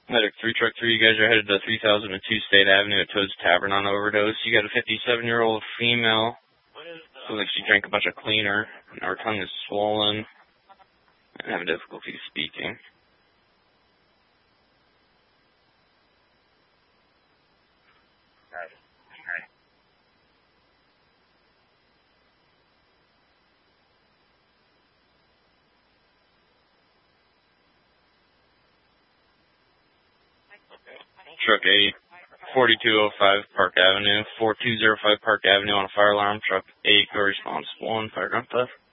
Medic 3, Truck 3, you guys are headed to 3002 State Avenue at Toad's Tavern on overdose. You got a 57-year-old female. Looks like she drank a bunch of cleaner, and her tongue is swollen and having difficulty speaking. Truck 8, 4205 Park Avenue, 4205 Park Avenue on a fire alarm. Truck 8, go response 1, fire gun theft.